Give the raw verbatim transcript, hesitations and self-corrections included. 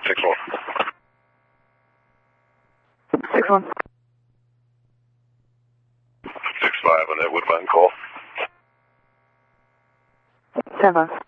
Six one. Six one. Six five on that Woodbine call. Seven.